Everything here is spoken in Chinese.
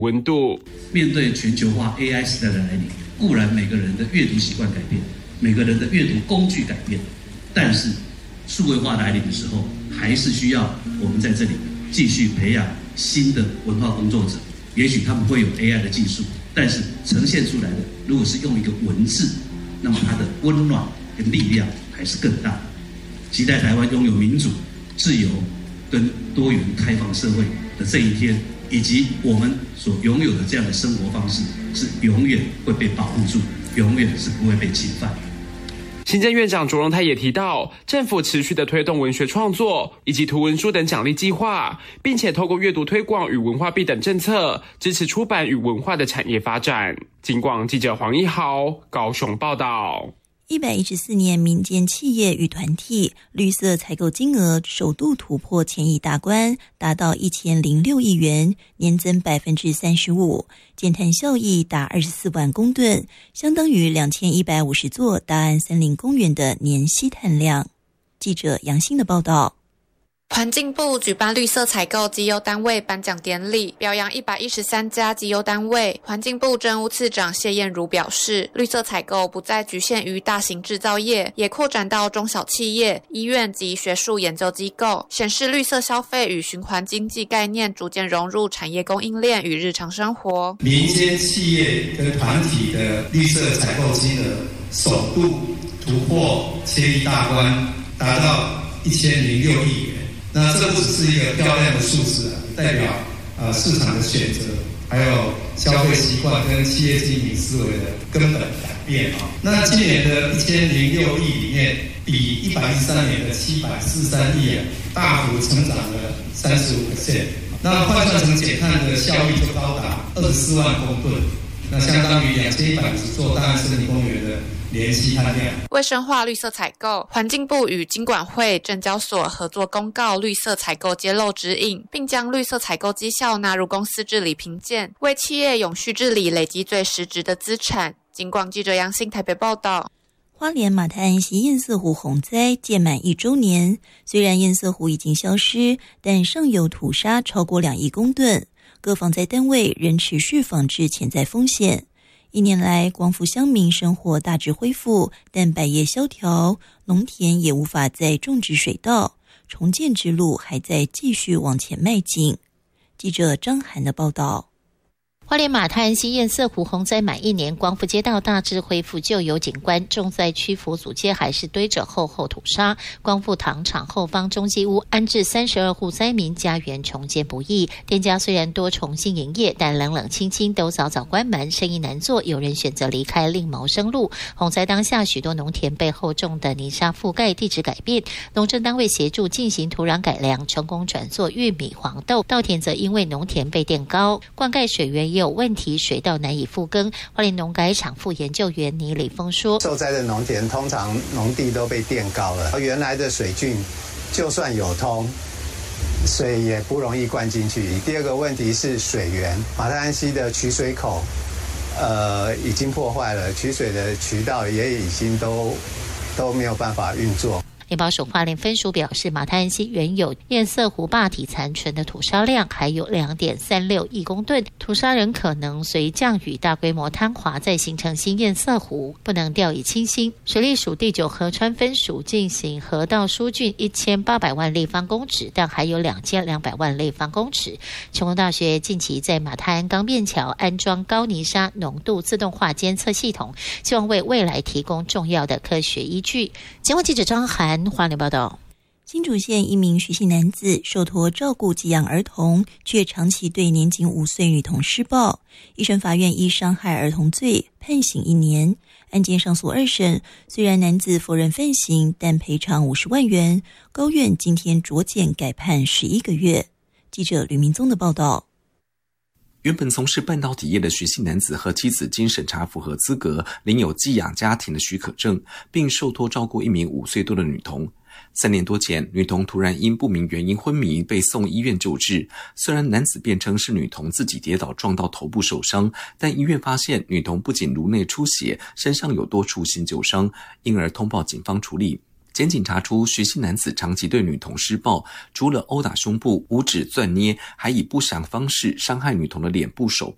温度。 面对全球化 AI 时代的来临，固然每个人的阅读习惯改变，每个人的阅读工具改变，但是数位化来临的时候，还是需要我们在这里继续培养新的文化工作者。也许他们会有 AI 的技术，但是呈现出来的，如果是用一个文字，那么它的温暖跟力量还是更大。期待台湾拥有民主、自由跟多元开放社会的这一天，以及我们所拥有的这样的生活方式，是永远会被保护住，永远是不会被侵犯。 行政院长卓荣泰也提到，政府持续的推动文学创作以及图文书等奖励计划，并且透过阅读推广与文化币等政策，支持出版与文化的产业发展。警广记者黄一豪高雄报道。 114年民间企业与团体绿色采购金额首度突破1000亿大关，达到1006亿元，年增35%，减碳效益达24万公吨，相当于2150座大安森林公园的年吸碳量。记者杨欣的报道。 环境部举办绿色采购绩优单位颁奖典礼，表扬113家绩优单位。环境部政务次长谢燕如表示，绿色采购不再局限于大型制造业，也扩展到中小企业、医院及学术研究机构，显示绿色消费与循环经济概念逐渐融入产业供应链与日常生活。 民间企业跟团体的绿色采购金额首度突破1000亿大关，达到1006亿元。那这不只是一个漂亮的数字代表市场的选择，还有消费习惯跟企业经营思维的根本改变那今年的1006亿里面，比113年的743亿大幅成长了35%。那换算成减碳的效益就高达24万公吨，那相当于2150座大安森林公园的联系碳量。 为深化绿色采购，环境部与金管会、证交所合作公告绿色采购揭露指引，并将绿色采购绩效纳入公司治理评鉴，为企业永续治理累积最实质的资产。警广记者杨欣台北报道。 花莲马太安溪堰塞湖洪灾届满1周年，虽然堰塞湖已经消失，但尚有土沙超过2亿公吨，各防灾单位仍持续防治潜在风险。1年来，光复乡民生活大致恢复，但百业萧条，农田也无法再种植水稻，重建之路还在继续往前迈进。记者张涵的报道。 花莲马太安溪堰塞湖洪灾满1年，光复街道大致恢复旧有景观，重灾区福祖街还是堆着厚厚土沙。光复糖厂后方中继屋安置32户灾民，家园重建不易，店家虽然多重新营业，但冷冷清清都早早关门，生意难做，有人选择离开另谋生路。洪灾当下，许多农田被厚重的泥沙覆盖，地质改变，农政单位协助进行土壤改良，成功转作玉米、黄豆。稻田则因为农田被垫高，灌溉水源也有问题，水稻难以复耕。花莲农改场副研究员倪礼峰说， 受灾的农田通常农地都被垫高了，原来的水郡就算有通，水也不容易灌进去。第二个问题是水源，马太安溪的取水口已经破坏了，取水的渠道也已经都没有办法运作。 联保署花莲分署表示，马太安溪原有堰塞湖坝体残存的土沙量还有 2.36 亿公吨，土沙仍可能随降雨大规模坍滑，再形成新堰塞湖，不能掉以轻心。水利署第9河川分署进行河道疏浚1800万立方公尺，但还有2200万立方公尺。成功大学近期在马太安钢便桥安装高泥沙浓度自动化监测系统，希望为未来提供重要的科学依据。节目记者张涵花莲报道。 新竹县一名徐姓男子受托照顾寄养儿童，却长期对年仅5岁女童施暴，一审法院依伤害儿童罪判刑1年。案件上诉2审，虽然男子否认犯行，但赔偿50万元。高院今天酌减改判11个月。记者吕明宗的报道。 原本从事半导体业的徐姓男子和妻子经审查符合资格，领有寄养家庭的许可证，并受托照顾一名5岁多的女童。3年多前，女童突然因不明原因昏迷，被送医院救治。虽然男子辩称是女童自己跌倒撞到头部受伤，但医院发现女童不仅颅内出血，身上有多处新旧伤，因而通报警方处理。检警查出徐姓男子长期对女童施暴，除了殴打胸部、五指攥捏，还以不详方式伤害女童的脸部、手